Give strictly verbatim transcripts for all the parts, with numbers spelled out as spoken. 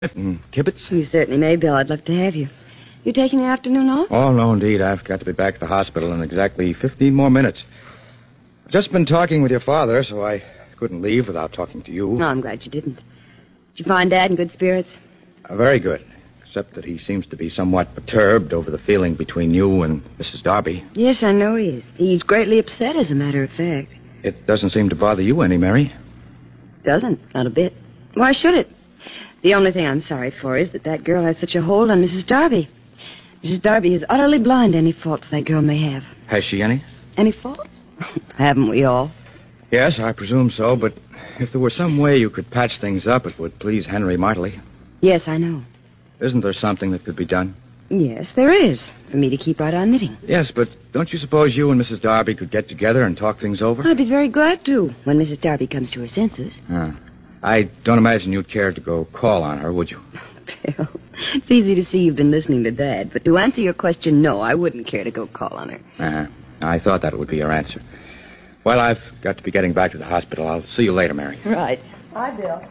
Mm, Kibitz? You certainly may, Bill. I'd love to have you. You taking the afternoon off? Oh, no, indeed. I've got to be back at the hospital in exactly fifteen more minutes. I've just been talking with your father, so I couldn't leave without talking to you. No, I'm glad you didn't. Did you find Dad in good spirits? Uh, very good, except that he seems to be somewhat perturbed over the feeling between you and Missus Darby. Yes, I know he is. He's greatly upset, as a matter of fact. It doesn't seem to bother you any, Mary. Doesn't, not a bit. Why should it? The only thing I'm sorry for is that that girl has such a hold on Missus Darby. Missus Darby is utterly blind to any faults that girl may have. Has she any? Any faults? Haven't we all? Yes, I presume so, but if there were some way you could patch things up, it would please Henry mightily. Yes, I know. Isn't there something that could be done? Yes, there is, for me to keep right on knitting. Yes, but don't you suppose you and Missus Darby could get together and talk things over? I'd be very glad to, when Missus Darby comes to her senses. Huh. I don't imagine you'd care to go call on her, would you? Bill, it's easy to see you've been listening to Dad, but to answer your question, no, I wouldn't care to go call on her. Uh-huh. I thought that would be your answer. Well, I've got to be getting back to the hospital. I'll see you later, Mary. Right. Bye, Bill.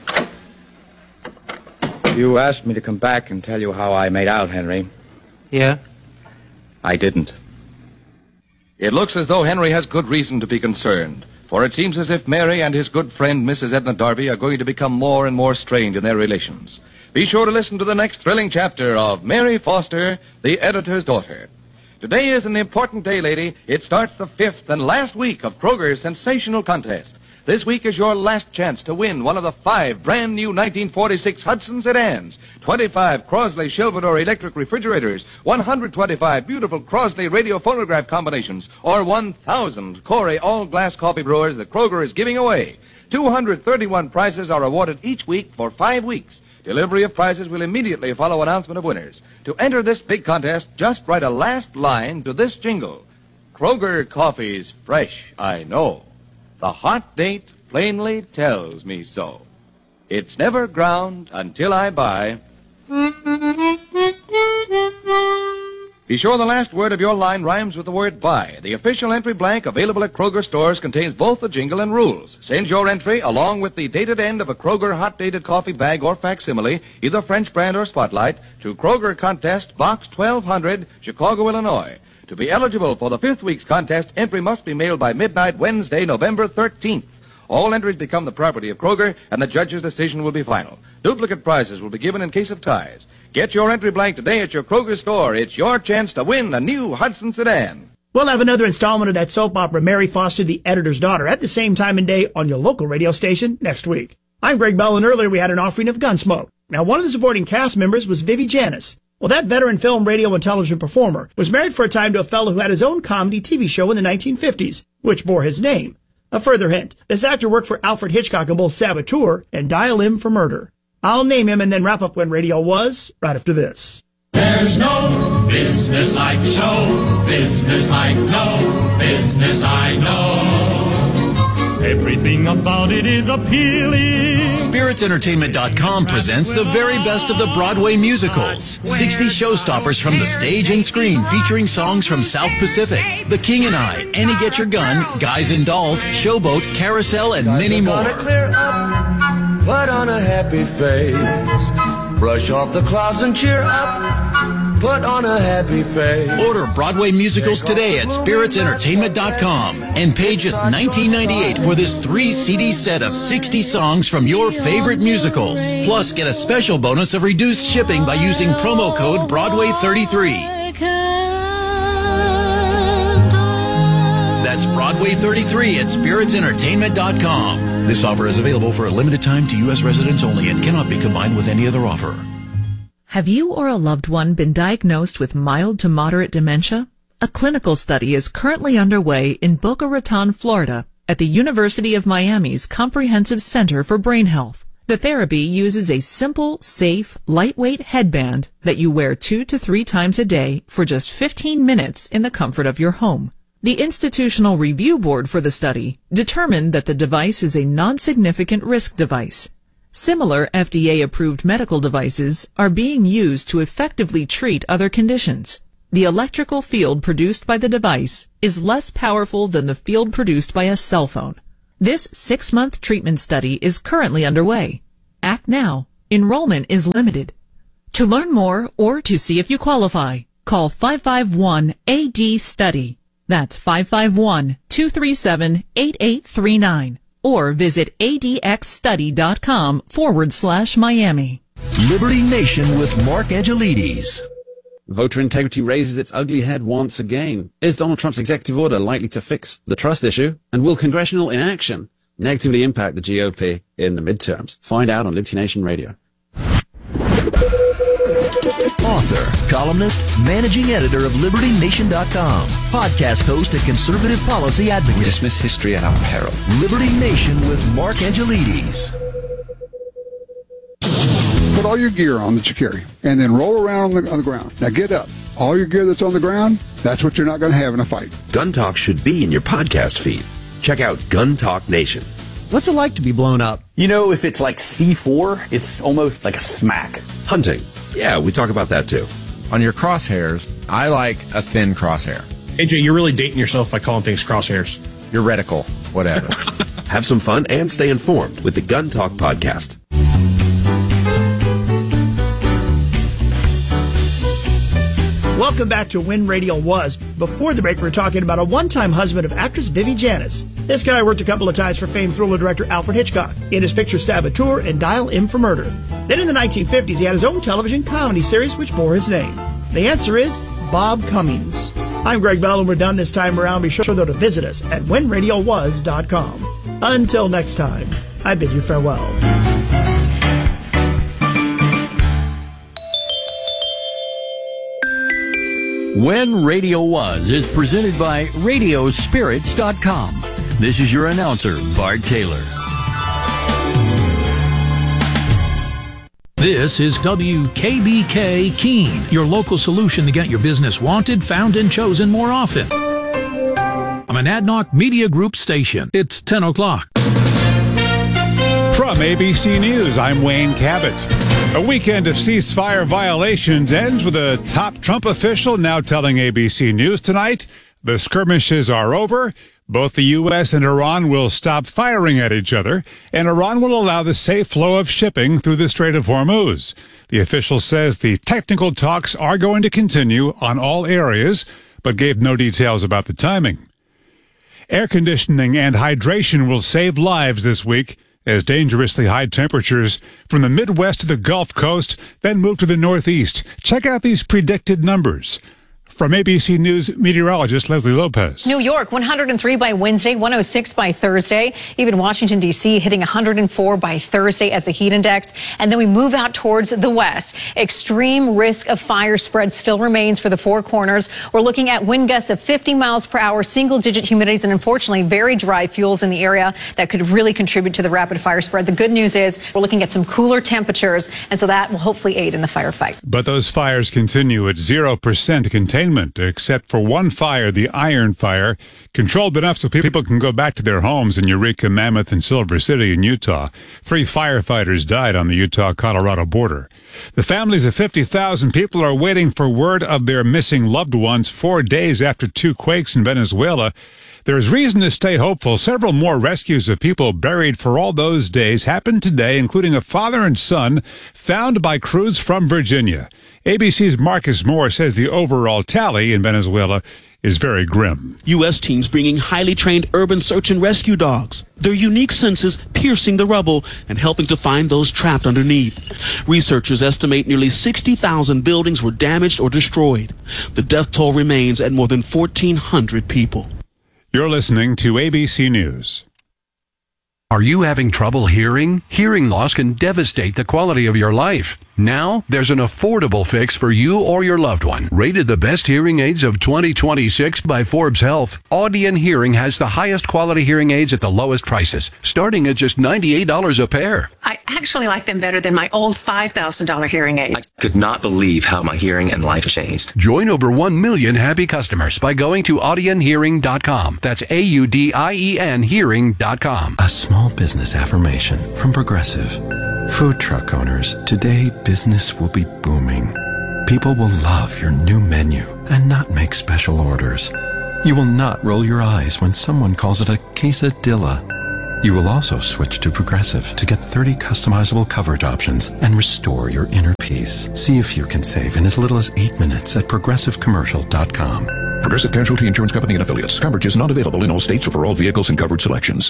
You asked me to come back and tell you how I made out, Henry. Yeah? I didn't. It looks as though Henry has good reason to be concerned, for it seems as if Mary and his good friend Missus Edna Darby are going to become more and more strained in their relations. Be sure to listen to the next thrilling chapter of Mary Foster, the Editor's Daughter. Today is an important day, lady. It starts the fifth and last week of Kroger's sensational contest. This week is your last chance to win one of the five brand new nineteen forty-six Hudson sedans, twenty-five Crosley Silvador electric refrigerators, one hundred twenty-five beautiful Crosley radio phonograph combinations, or one thousand Corey all-glass coffee brewers that Kroger is giving away. two hundred thirty-one prizes are awarded each week for five weeks. Delivery of prizes will immediately follow announcement of winners. To enter this big contest, just write a last line to this jingle. Kroger coffee's fresh, I know. The hot date plainly tells me so. It's never ground until I buy. Be sure the last word of your line rhymes with the word buy. The official entry blank available at Kroger stores contains both the jingle and rules. Send your entry along with the dated end of a Kroger hot-dated coffee bag or facsimile, either French brand or Spotlight, to Kroger Contest, Box twelve hundred, Chicago, Illinois. To be eligible for the fifth week's contest, entry must be mailed by midnight Wednesday, November thirteenth. All entries become the property of Kroger, and the judge's decision will be final. Duplicate prizes will be given in case of ties. Get your entry blank today at your Kroger store. It's your chance to win a new Hudson sedan. We'll have another installment of that soap opera, Mary Foster, the Editor's Daughter, at the same time and day on your local radio station next week. I'm Greg Bell, and earlier we had an offering of Gunsmoke. Now, one of the supporting cast members was Vivi Janis. Well, that veteran film, radio, and television performer was married for a time to a fellow who had his own comedy T V show in the nineteen fifties, which bore his name. A further hint, this actor worked for Alfred Hitchcock in both Saboteur and Dial M for Murder. I'll name him and then wrap up when radio was, right after this. There's no business like show, business like no business I know. Everything about it is appealing. Spirits Entertainment dot com presents the very best of the Broadway musicals. sixty showstoppers from the stage and screen featuring songs from South Pacific, The King and I, Annie Get Your Gun, Guys and Dolls, Showboat, Carousel, and many more. Clear up, put on a happy face, brush off the clouds and cheer up. Put on a happy face. Order Broadway musicals today at Spirits Entertainment dot com and pay just nineteen ninety-eight for this three C D set of sixty songs from your favorite musicals. Plus, get a special bonus of reduced shipping by using promo code Broadway thirty-three. That's Broadway thirty-three at Spirits Entertainment dot com. This offer is available for a limited time to U S residents only and cannot be combined with any other offer. Have you or a loved one been diagnosed with mild to moderate dementia? A clinical study is currently underway in Boca Raton, Florida, at the University of Miami's Comprehensive Center for Brain Health. The therapy uses a simple, safe, lightweight headband that you wear two to three times a day for just fifteen minutes in the comfort of your home. The Institutional Review Board for the study determined that the device is a non-significant risk device. Similar F D A-approved medical devices are being used to effectively treat other conditions. The electrical field produced by the device is less powerful than the field produced by a cell phone. This six-month treatment study is currently underway. Act now Enrollment is limited. To learn more or to see if you qualify, call five five one A D study. That's five five one, two three seven, eight eight three nine. Or visit adxstudy.com forward slash Miami. Liberty Nation with Mark Angelides. Voter integrity raises its ugly head once again. Is Donald Trump's executive order likely to fix the trust issue? And will congressional inaction negatively impact the G O P in the midterms? Find out on Liberty Nation Radio. Author, columnist, managing editor of Liberty Nation dot com, podcast host and conservative policy advocate. We dismiss history at our peril. Liberty Nation with Mark Angelides. Put all your gear on that you carry, and then roll around on the, on the ground. Now get up. All your gear that's on the ground, that's what you're not going to have in a fight. Gun Talk should be in your podcast feed. Check out Gun Talk Nation. What's it like to be blown up? You know, if it's like C four, it's almost like a smack. Hunting. Yeah, we talk about that too. On your crosshairs, I like a thin crosshair. A J, you're really dating yourself by calling things crosshairs. Your reticle, whatever. Have some fun and stay informed with the Gun Talk podcast. Welcome back to When Radio Was. Before the break, we were talking about a one-time husband of actress Vivi Janice. This guy worked a couple of times for famed thriller director Alfred Hitchcock in his picture Saboteur and Dial M for Murder. Then in the nineteen fifties, he had his own television comedy series which bore his name. The answer is Bob Cummings. I'm Greg Bell, and we're done this time around. Be sure, though, to visit us at when radio was dot com. Until next time, I bid you farewell. When Radio Was is presented by radio spirits dot com. This is your announcer, Bart Taylor. This is W K B K Keene, your local solution to get your business wanted, found, and chosen more often. I'm an Adnoc Media Group station. It's ten o'clock. From A B C News, I'm Wayne Cabot. A weekend of ceasefire violations ends with a top Trump official now telling A B C News tonight the skirmishes are over. Both the U S and Iran will stop firing at each other, and Iran will allow the safe flow of shipping through the Strait of Hormuz. The official says the technical talks are going to continue on all areas, but gave no details about the timing. Air conditioning and hydration will save lives this week, as dangerously high temperatures from the Midwest to the Gulf Coast then move to the Northeast. Check out these predicted numbers. From A B C News meteorologist Leslie Lopez. New York, one hundred three by Wednesday, one oh six by Thursday. Even Washington, D C hitting one hundred four by Thursday as a heat index. And then we move out towards the west. Extreme risk of fire spread still remains for the Four Corners. We're looking at wind gusts of fifty miles per hour, single digit humidities, and unfortunately very dry fuels in the area that could really contribute to the rapid fire spread. The good news is we're looking at some cooler temperatures, and so that will hopefully aid in the firefight. But those fires continue at zero percent containment. Except for one fire, the Iron Fire, controlled enough so people can go back to their homes in Eureka, Mammoth, and Silver City in Utah. Three firefighters died on the Utah-Colorado border. The families of fifty thousand people are waiting for word of their missing loved ones four days after two quakes in Venezuela. There is reason to stay hopeful. Several more rescues of people buried for all those days happened today, including a father and son found by crews from Virginia. A B C's Marcus Moore says the overall tally in Venezuela is very grim. U S teams bringing highly trained urban search and rescue dogs. Their unique senses piercing the rubble and helping to find those trapped underneath. Researchers estimate nearly sixty thousand buildings were damaged or destroyed. The death toll remains at more than fourteen hundred people. You're listening to A B C News. Are you having trouble hearing? Hearing loss can devastate the quality of your life. Now, there's an affordable fix for you or your loved one. Rated the best hearing aids of twenty twenty-six by Forbes Health, Audion Hearing has the highest quality hearing aids at the lowest prices, starting at just ninety-eight dollars a pair. I actually like them better than my old five thousand dollars hearing aids. I could not believe how my hearing and life changed. Join over one million happy customers by going to audion hearing dot com. That's A U D I E N hearing dot com. A small business affirmation from Progressive. Food truck owners, today business will be booming. People will love your new menu and not make special orders. You will not roll your eyes when someone calls it a quesadilla. You will also switch to Progressive to get thirty customizable coverage options and restore your inner peace. See if you can save in as little as eight minutes at progressive commercial dot com. Progressive Casualty Insurance Company and affiliates. Coverage is not available in all states or for all vehicles and coverage selections.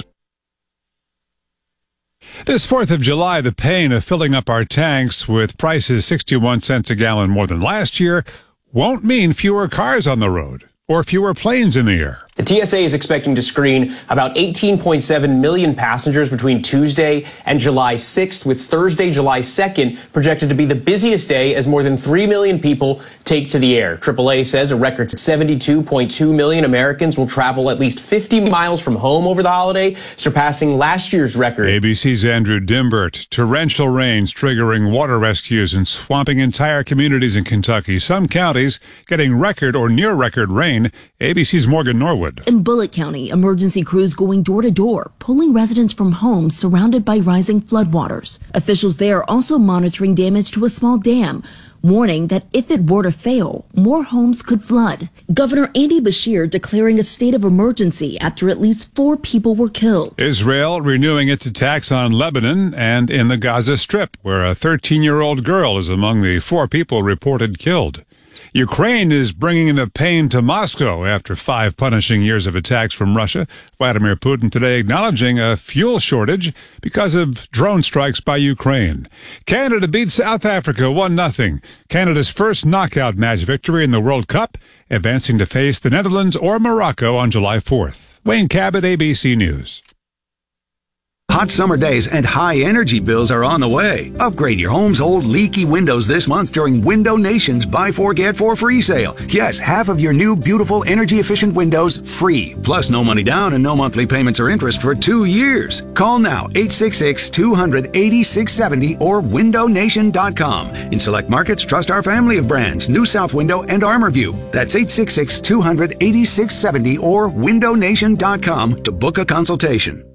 This fourth of July, the pain of filling up our tanks with prices sixty-one cents a gallon more than last year won't mean fewer cars on the road or fewer planes in the air. The T S A is expecting to screen about eighteen point seven million passengers between Tuesday and July sixth, with Thursday, July second, projected to be the busiest day as more than three million people take to the air. triple A says a record seventy-two point two million Americans will travel at least fifty miles from home over the holiday, surpassing last year's record. A B C's Andrew Dimbert. Torrential rains triggering water rescues and swamping entire communities in Kentucky. Some counties getting record or near record rain. A B C's Morgan Norwood. In Bullitt County, emergency crews going door to door, pulling residents from homes surrounded by rising floodwaters. Officials there are also monitoring damage to a small dam, warning that if it were to fail, more homes could flood. Governor Andy Beshear declaring a state of emergency after at least four people were killed. Israel renewing its attacks on Lebanon and in the Gaza Strip, where a thirteen-year-old girl is among the four people reported killed. Ukraine is bringing the pain to Moscow after five punishing years of attacks from Russia. Vladimir Putin today acknowledging a fuel shortage because of drone strikes by Ukraine. Canada beats South Africa one nothing. Canada's first knockout match victory in the World Cup, advancing to face the Netherlands or Morocco on July fourth. Wayne Cabot, A B C News. Hot summer days and high energy bills are on the way. Upgrade your home's old leaky windows this month during Window Nation's Buy Four Get Four free sale. Yes, half of your new beautiful energy efficient windows free. Plus no money down and no monthly payments or interest for two years. Call now eight six six, two hundred, eighty-six seventy or window nation dot com. In select markets, trust our family of brands, New South Window and ArmorView. That's eight six six, two hundred, eighty-six seventy or window nation dot com to book a consultation.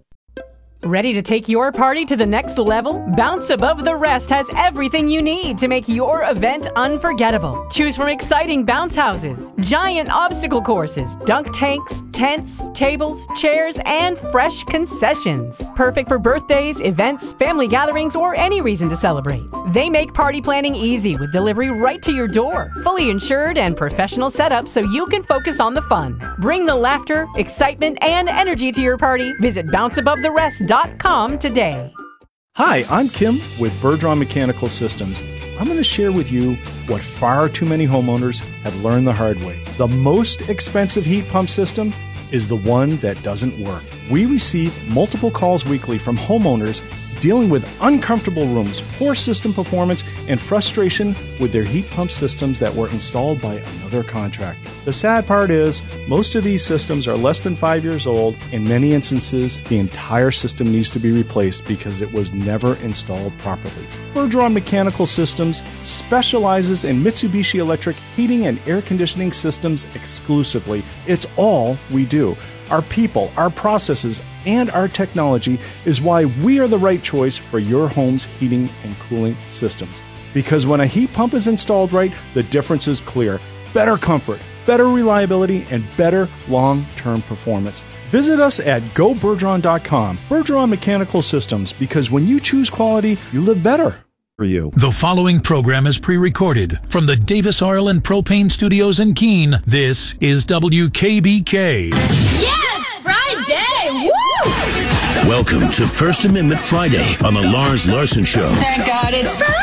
Ready to take your party to the next level? Bounce Above the Rest has everything you need to make your event unforgettable. Choose from exciting bounce houses, giant obstacle courses, dunk tanks, tents, tables, chairs, and fresh concessions. Perfect for birthdays, events, family gatherings, or any reason to celebrate. They make party planning easy with delivery right to your door. Fully insured and professional setup so you can focus on the fun. Bring the laughter, excitement, and energy to your party. Visit bounce above the rest dot com today. Hi, I'm Kim with Bergeron Mechanical Systems. I'm going to share with you what far too many homeowners have learned the hard way. The most expensive heat pump system is the one that doesn't work. We receive multiple calls weekly from homeowners dealing with uncomfortable rooms, poor system performance, and frustration with their heat pump systems that were installed by another contractor. The sad part is, most of these systems are less than five years old. In many instances, the entire system needs to be replaced because it was never installed properly. Bergeron Mechanical Systems specializes in Mitsubishi Electric heating and air conditioning systems exclusively. It's all we do. Our people, our processes, and our technology is why we are the right choice for your home's heating and cooling systems. Because when a heat pump is installed right, the difference is clear. Better comfort, better reliability, and better long-term performance. Visit us at go bergeron dot com. Bergeron Mechanical Systems, because when you choose quality, you live better. For you. The following program is pre-recorded from the Davis Oil and Propane Studios in Keene. This is W K B K. Yeah, it's Friday! Woo! Welcome to First Amendment Friday on the Lars Larson Show. Thank God it's Friday!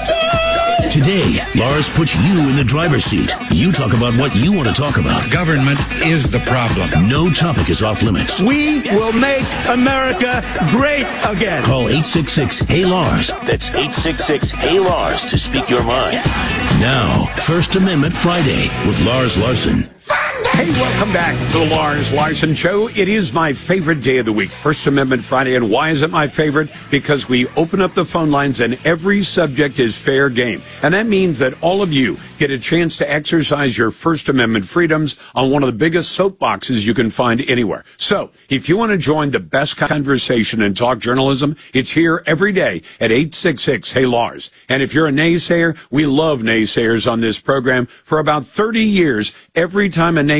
Today, Lars puts you in the driver's seat. You talk about what you want to talk about. Government is the problem. No topic is off limits. We will make America great again. Call eight six six, Hey Lars. That's eight six six, Hey Lars to speak your mind. Now, First Amendment Friday with Lars Larson. Hey, welcome back to the Lars Larson Show. It is my favorite day of the week, First Amendment Friday. And why is it my favorite? Because we open up the phone lines and every subject is fair game. And that means that all of you get a chance to exercise your First Amendment freedoms on one of the biggest soapboxes you can find anywhere. So if you want to join the best conversation in talk journalism, it's here every day at eight six six, Hey Lars. And if you're a naysayer, we love naysayers on this program. For about thirty years, every time a naysayer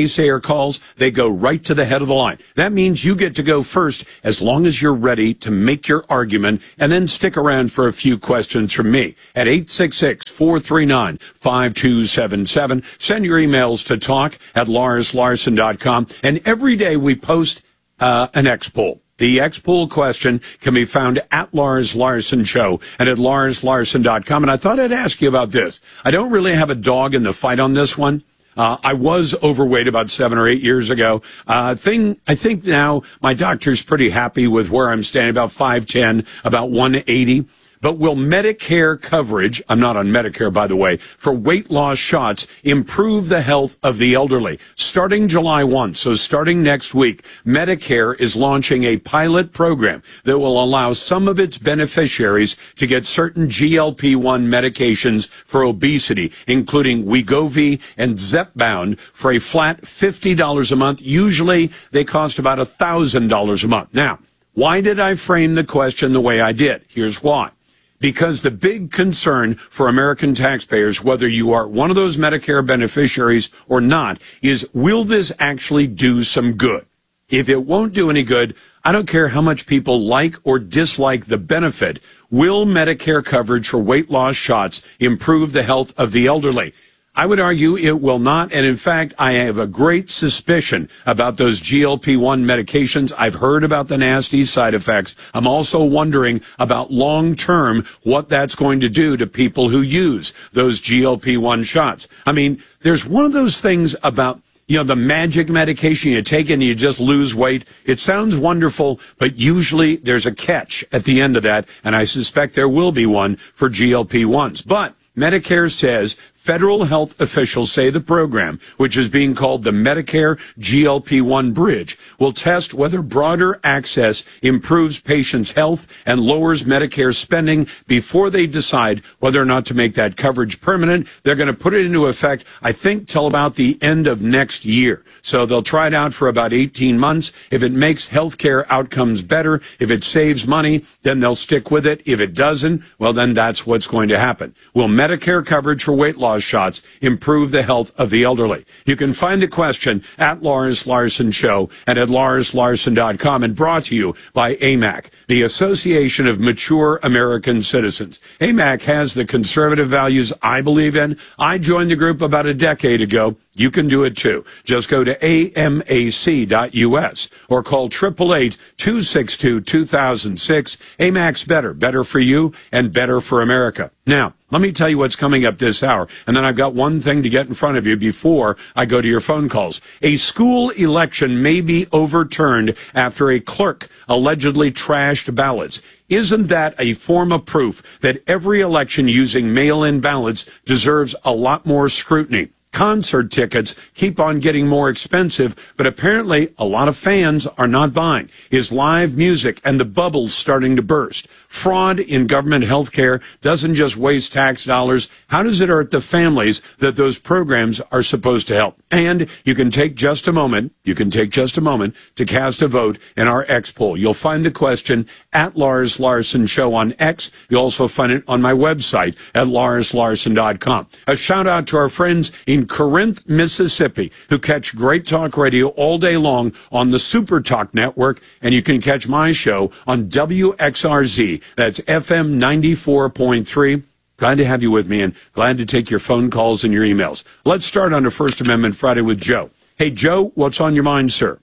naysayer calls, they go right to the head of the line. That means you get to go first as long as you're ready to make your argument, and then stick around for a few questions from me at eight six six, four three nine, five two seven seven. Send your emails to talk at lars larson dot com. And every day we post uh, an X poll. The X poll question can be found at Lars Larson Show and at lars larson dot com. And I thought I'd ask you about this. I don't really have a dog in the fight on this one. Uh, I was overweight about seven or eight years ago. Uh, thing, I think now my doctor's pretty happy with where I'm standing, about five ten, about one eighty. But will Medicare coverage, I'm not on Medicare, by the way, for weight loss shots improve the health of the elderly? Starting July first, so starting next week, Medicare is launching a pilot program that will allow some of its beneficiaries to get certain G L P one medications for obesity, including Wegovy and Zepbound, for a flat fifty dollars a month. Usually they cost about one thousand dollars a month. Now, why did I frame the question the way I did? Here's why. Because the big concern for American taxpayers, whether you are one of those Medicare beneficiaries or not, is will this actually do some good? If it won't do any good, I don't care how much people like or dislike the benefit. Will Medicare coverage for weight loss shots improve the health of the elderly? I would argue it will not, and in fact, I have a great suspicion about those G L P one medications. I've heard about the nasty side effects. I'm also wondering about long-term what that's going to do to people who use those G L P one shots. I mean, there's one of those things about, you know, the magic medication you take and you just lose weight. It sounds wonderful, but usually there's a catch at the end of that, and I suspect there will be one for G L P ones. But Medicare says federal health officials say the program, which is being called the Medicare G L P one Bridge, will test whether broader access improves patients' health and lowers Medicare spending before they decide whether or not to make that coverage permanent. They're going to put it into effect, I think, till about the end of next year. So they'll try it out for about eighteen months. If it makes healthcare outcomes better, if it saves money, then they'll stick with it. If it doesn't, well, then that's what's going to happen. Will Medicare coverage for weight loss shots improve the health of the elderly? You can find the question at Lars Larson Show and at lars larson dot com, and brought to you by A M A C, the Association of Mature American Citizens. A M A C has the conservative values I believe in. I joined the group about a decade ago. You can do it too. Just go to A M A C dot U S or call eight eight eight, two six two, two thousand six. A M A C's better, better for you and better for America. Now, let me tell you what's coming up this hour, and then I've got one thing to get in front of you before I go to your phone calls. A school election may be overturned after a clerk allegedly trashed ballots. Isn't that a form of proof that every election using mail-in ballots deserves a lot more scrutiny? Concert tickets keep on getting more expensive, but apparently a lot of fans are not buying. Is live music and the bubbles starting to burst? Fraud in government health care doesn't just waste tax dollars. How does it hurt the families that those programs are supposed to help? And you can take just a moment, you can take just a moment to cast a vote in our X poll. You'll find the question at Lars Larson Show on X. You'll also find it on my website at lars larson dot com. A shout out to our friends in Corinth, Mississippi, who catch Great Talk Radio all day long on the Super Talk Network, and you can catch my show on W X R Z. That's F M ninety-four point three. Glad to have you with me, and glad to take your phone calls and your emails. Let's start on a First Amendment Friday with Joe. Hey, Joe, what's on your mind, sir?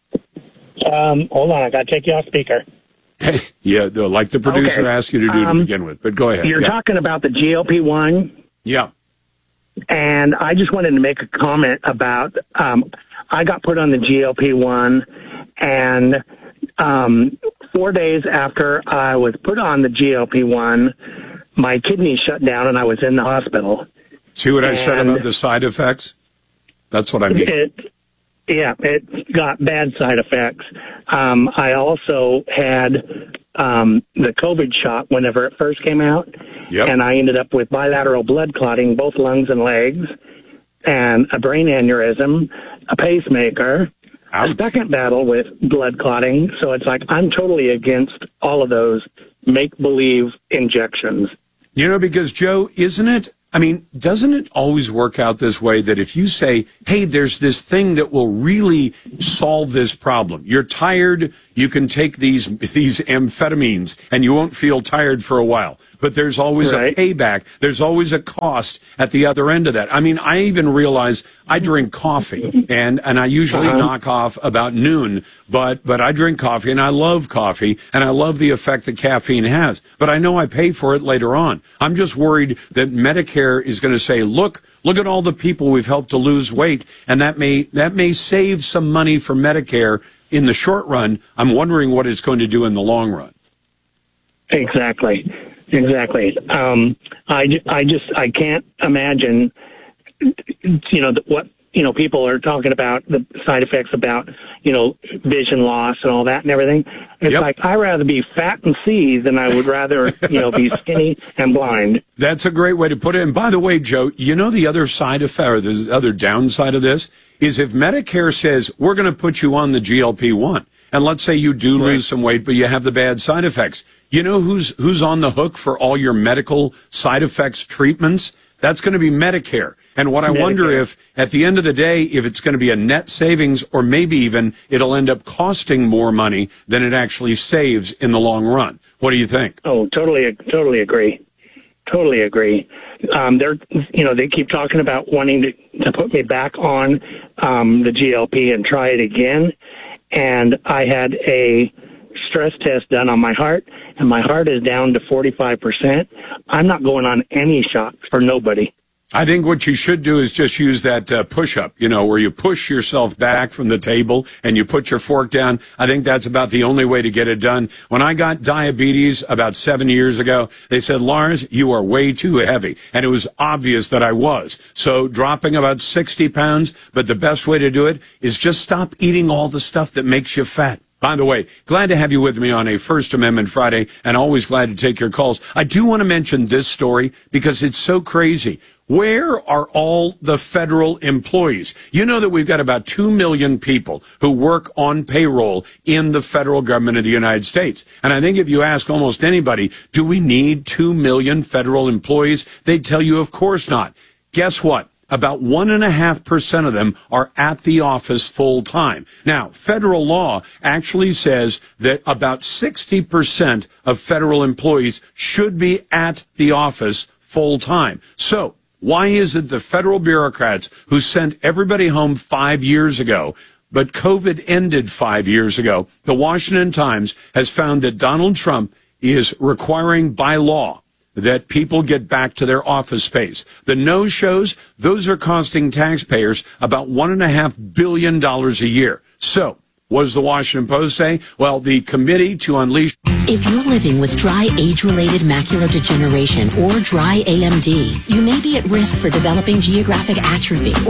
Um, hold on, I got to take you off speaker. Hey, yeah, like the producer Okay. asked you to do Um, to begin with, but go ahead. You're Yeah. talking about the G L P one. Yeah. And I just wanted to make a comment about, um, I got put on the G L P one, and um, four days after I was put on the G L P one, my kidneys shut down and I was in the hospital. See what I said And about the side effects? That's what I mean. It, yeah, it got bad side effects. Um, I also had um, the COVID shot whenever it first came out. Yep. And I ended up with bilateral blood clotting, both lungs and legs, and a brain aneurysm, a pacemaker, Ouch. a second battle with blood clotting. So it's like I'm totally against all of those make-believe injections. You know, because, Joe, isn't it I mean, doesn't it always work out this way that if you say, hey, there's this thing that will really solve this problem. You're tired, you can take these these amphetamines and you won't feel tired for a while. But there's always right. a payback. There's always a cost at the other end of that. I mean, I even realize I drink coffee and, and I usually uh-huh. knock off about noon, but, but I drink coffee and I love coffee and I love the effect that caffeine has. But I know I pay for it later on. I'm just worried that Medicare is going to say, look, look at all the people we've helped to lose weight. And that may, that may save some money for Medicare in the short run. I'm wondering what it's going to do in the long run. Exactly. Exactly. Um, I, I just, I can't imagine, you know, what, you know, people are talking about the side effects about, you know, vision loss and all that and everything. It's yep. like, I'd rather be fat and see than I would rather, you know, be skinny and blind. That's a great way to put it. And by the way, Joe, you know, the other side effect or the other downside of this is if Medicare says, we're going to put you on the G L P one. And let's say you do lose some weight, but you have the bad side effects. You know who's who's on the hook for all your medical side effects treatments? That's going to be Medicare. And what I Medicare. wonder if, at the end of the day, if it's going to be a net savings or maybe even it'll end up costing more money than it actually saves in the long run. What do you think? Oh, totally, totally agree. Totally agree. Um, they're, you know, they keep talking about wanting to, to put me back on um, the G L P and try it again. And I had a stress test done on my heart, and my heart is down to forty-five percent. I'm not going on any shots for nobody. I think what you should do is just use that uh, push-up, you know, where you push yourself back from the table and you put your fork down. I think that's about the only way to get it done. When I got diabetes about seven years ago, they said, Lars, you are way too heavy. And it was obvious that I was. So dropping about sixty pounds, but the best way to do it is just stop eating all the stuff that makes you fat. By the way, glad to have you with me on a First Amendment Friday, and always glad to take your calls. I do want to mention this story because it's so crazy. Where are all the federal employees? You know that we've got about two million people who work on payroll in the federal government of the United States. And I think if you ask almost anybody, do we need two million federal employees? They'd tell you, of course not. Guess what? About one and a half percent of them are at the office full time. Now, federal law actually says that about sixty percent of federal employees should be at the office full time. So why is it the federal bureaucrats who sent everybody home five years ago, but COVID ended five years ago, the Washington Times has found that Donald Trump is requiring by law that people get back to their office space. The no-shows, those are costing taxpayers about one and a half billion dollars a year. So, what does the Washington Post say? Well, the committee to unleash... If you're living with dry age-related macular degeneration or dry A M D, you may be at risk for developing geographic atrophy